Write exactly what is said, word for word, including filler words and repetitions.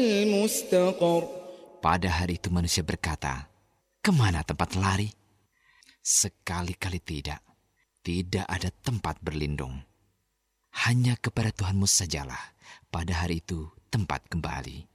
المستقر. Pada hari itu manusia berkata, kemana tempat lari? Sekali-kali tidak. Tidak ada tempat berlindung. Hanya kepada Tuhanmu sajalah pada hari itu tempat kembali.